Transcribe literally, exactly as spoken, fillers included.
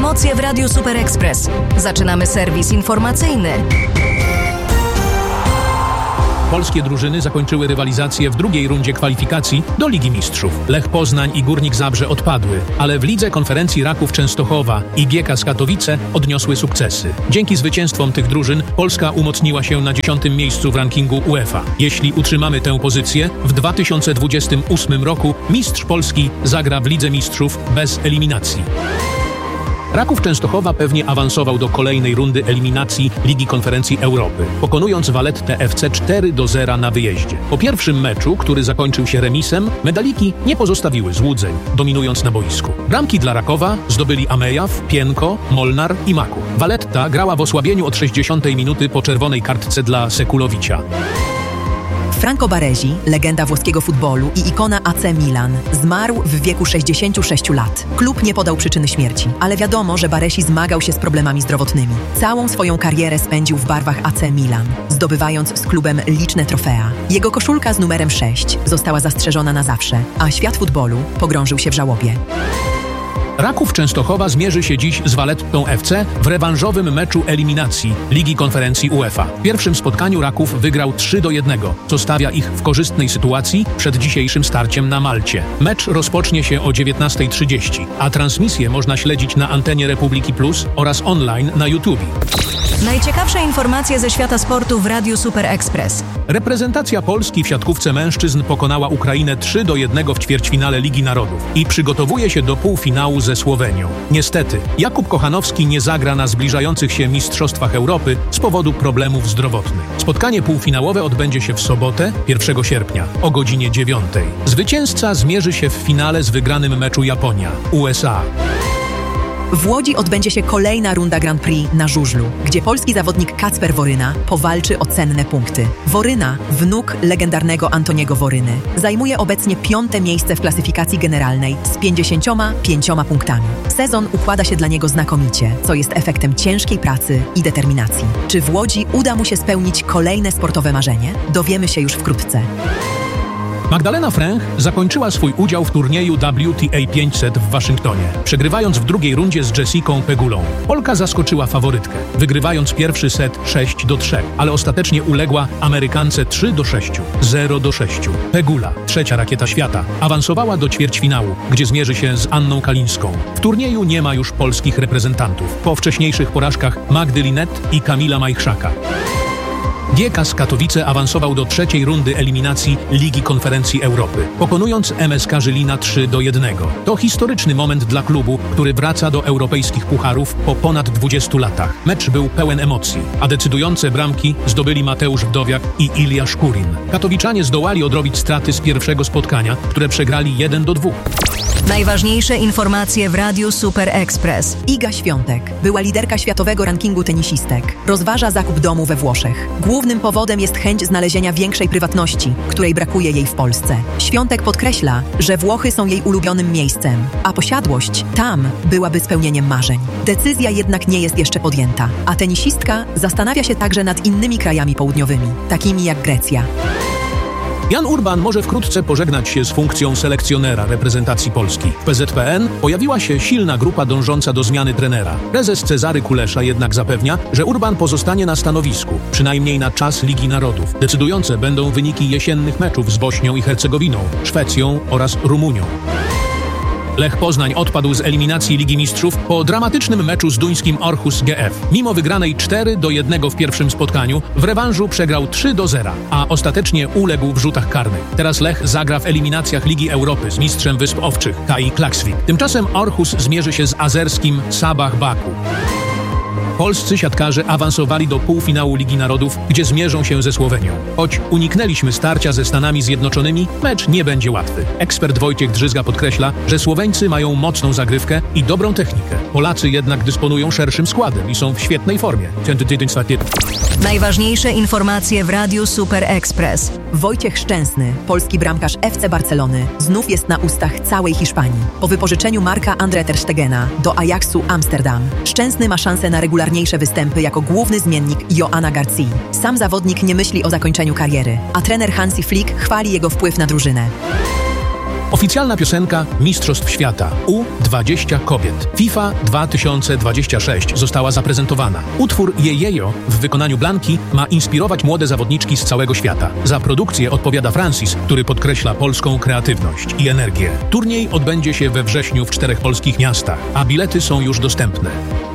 Emocje w Radiu Super Express. Zaczynamy serwis informacyjny. Polskie drużyny zakończyły rywalizację w drugiej rundzie kwalifikacji do Ligi Mistrzów. Lech Poznań i Górnik Zabrze odpadły, ale w Lidze Konferencji Raków Częstochowa i G K z Katowice odniosły sukcesy. Dzięki zwycięstwom tych drużyn Polska umocniła się na dziesiątym miejscu w rankingu UEFA. Jeśli utrzymamy tę pozycję, w dwa tysiące dwudziestym ósmym roku mistrz Polski zagra w Lidze Mistrzów bez eliminacji. Raków Częstochowa pewnie awansował do kolejnej rundy eliminacji Ligi Konferencji Europy, pokonując Vallettę F C cztery do zera na wyjeździe. Po pierwszym meczu, który zakończył się remisem, medaliki nie pozostawiły złudzeń, dominując na boisku. Bramki dla Rakowa zdobyli Amejaw, Pienko, Molnar i Maku. Valletta grała w osłabieniu od sześćdziesiątej minuty po czerwonej kartce dla Sekulowicza. Franco Baresi, legenda włoskiego futbolu i ikona A C Milan, zmarł w wieku sześćdziesięciu sześciu lat. Klub nie podał przyczyny śmierci, ale wiadomo, że Baresi zmagał się z problemami zdrowotnymi. Całą swoją karierę spędził w barwach A C Milan, zdobywając z klubem liczne trofea. Jego koszulka z numerem sześć została zastrzeżona na zawsze, a świat futbolu pogrążył się w żałobie. Raków Częstochowa zmierzy się dziś z Vallettą F C w rewanżowym meczu eliminacji Ligi Konferencji UEFA. W pierwszym spotkaniu Raków wygrał trzy do jednego, co stawia ich w korzystnej sytuacji przed dzisiejszym starciem na Malcie. Mecz rozpocznie się o dziewiętnasta trzydzieści, a transmisję można śledzić na antenie Republiki Plus oraz online na YouTube. Najciekawsze informacje ze świata sportu w Radiu Super Express. Reprezentacja Polski w siatkówce mężczyzn pokonała Ukrainę trzy do jednego w ćwierćfinale Ligi Narodów i przygotowuje się do półfinału ze Słowenią. Niestety, Jakub Kochanowski nie zagra na zbliżających się Mistrzostwach Europy z powodu problemów zdrowotnych. Spotkanie półfinałowe odbędzie się w sobotę, pierwszego sierpnia, o godzinie dziewiątej. Zwycięzca zmierzy się w finale z wygranym meczu Japonia - U S A. W Łodzi odbędzie się kolejna runda Grand Prix na żużlu, gdzie polski zawodnik Kacper Woryna powalczy o cenne punkty. Woryna, wnuk legendarnego Antoniego Woryny, zajmuje obecnie piąte miejsce w klasyfikacji generalnej z pięćdziesięcioma pięcioma punktami. Sezon układa się dla niego znakomicie, co jest efektem ciężkiej pracy i determinacji. Czy w Łodzi uda mu się spełnić kolejne sportowe marzenie? Dowiemy się już wkrótce. Magdalena Fręch zakończyła swój udział w turnieju W T A pięćset w Waszyngtonie, przegrywając w drugiej rundzie z Jessicą Pegulą. Polka zaskoczyła faworytkę, wygrywając pierwszy set sześć do trzech, ale ostatecznie uległa Amerykance trzy do sześciu, zero do sześciu. Pegula, trzecia rakieta świata, awansowała do ćwierćfinału, gdzie zmierzy się z Anną Kalińską. W turnieju nie ma już polskich reprezentantów, po wcześniejszych porażkach Magdy Linet i Kamila Majchrzaka. G K z Katowice awansował do trzeciej rundy eliminacji Ligi Konferencji Europy, pokonując M S K Żylina trzy do jednego. To historyczny moment dla klubu, który wraca do europejskich pucharów po ponad dwudziestu latach. Mecz był pełen emocji, a decydujące bramki zdobyli Mateusz Wdowiak i Ilja Szkurin. Katowiczanie zdołali odrobić straty z pierwszego spotkania, które przegrali jeden do dwóch. Najważniejsze informacje w Radiu Super Express. Iga Świątek, była liderka światowego rankingu tenisistek, rozważa zakup domu we Włoszech. Głównym powodem jest chęć znalezienia większej prywatności, której brakuje jej w Polsce. Świątek podkreśla, że Włochy są jej ulubionym miejscem, a posiadłość tam byłaby spełnieniem marzeń. Decyzja jednak nie jest jeszcze podjęta, a tenisistka zastanawia się także nad innymi krajami południowymi, takimi jak Grecja. Jan Urban może wkrótce pożegnać się z funkcją selekcjonera reprezentacji Polski. W P Z P N pojawiła się silna grupa dążąca do zmiany trenera. Prezes Cezary Kulesza jednak zapewnia, że Urban pozostanie na stanowisku, przynajmniej na czas Ligi Narodów. Decydujące będą wyniki jesiennych meczów z Bośnią i Hercegowiną, Szwecją oraz Rumunią. Lech Poznań odpadł z eliminacji Ligi Mistrzów po dramatycznym meczu z duńskim Aarhus G F. Mimo wygranej cztery do jednego w pierwszym spotkaniu, w rewanżu przegrał trzy do zera, a ostatecznie uległ w rzutach karnych. Teraz Lech zagra w eliminacjach Ligi Europy z mistrzem Wysp Owczych, Kai Klaksvik. Tymczasem Aarhus zmierzy się z azerskim Sabah Baku. Polscy siatkarze awansowali do półfinału Ligi Narodów, gdzie zmierzą się ze Słowenią. Choć uniknęliśmy starcia ze Stanami Zjednoczonymi, mecz nie będzie łatwy. Ekspert Wojciech Drzyzga podkreśla, że Słoweńcy mają mocną zagrywkę i dobrą technikę. Polacy jednak dysponują szerszym składem i są w świetnej formie. Najważniejsze informacje w Radiu Super Express. Wojciech Szczęsny, polski bramkarz F C Barcelony, znów jest na ustach całej Hiszpanii. Po wypożyczeniu Marka André ter Stegena do Ajaxu Amsterdam, Szczęsny ma szansę na regularniejsze występy jako główny zmiennik Joana Garcii. Sam zawodnik nie myśli o zakończeniu kariery, a trener Hansi Flick chwali jego wpływ na drużynę. Oficjalna piosenka Mistrzostw Świata U dwadzieścia kobiet FIFA dwa tysiące dwadzieścia sześć została zaprezentowana. Utwór Jejejo w wykonaniu Blanki ma inspirować młode zawodniczki z całego świata. Za produkcję odpowiada Francis, który podkreśla polską kreatywność i energię. Turniej odbędzie się we wrześniu w czterech polskich miastach, a bilety są już dostępne.